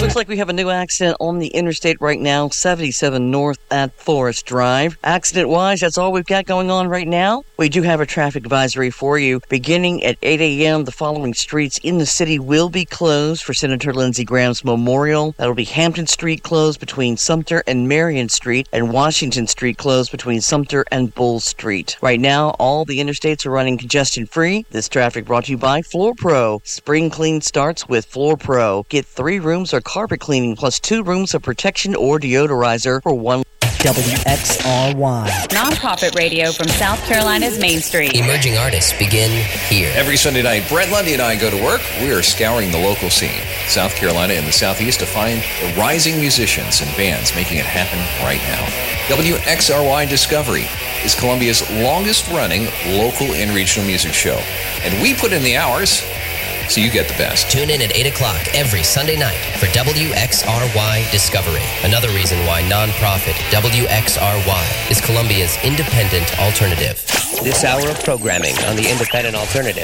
Looks like we have a new accident on the interstate right now, 77 north at Forest Drive. Accident-wise, that's all we've got going on right now. We do have a traffic advisory for you. Beginning at 8 a.m., the following streets in the city will be closed for Senator Lindsey Graham's memorial. That'll be Hampton Street closed between Sumter and Marion Street, and Washington Street closed between Sumter and Bull Street. Right now, all the interstates are running congestion-free. This traffic brought to you by Floor Pro. Spring clean starts with Floor Pro. Get 3 rooms of carpet cleaning plus 2 rooms of protection or deodorizer for $1. WXRY. Nonprofit radio from South Carolina's Main Street. Emerging artists begin here. Every Sunday night, Brett Lundy and I go to work. We are scouring the local scene, South Carolina and the Southeast, to find the rising musicians and bands making it happen right now. WXRY Discovery is Columbia's longest-running local and regional music show. And we put in the hours, so you get the best. Tune in at 8 o'clock every Sunday night for WXRY Discovery. Another reason why nonprofit WXRY is Columbia's independent alternative. This hour of programming on the Independent Alternative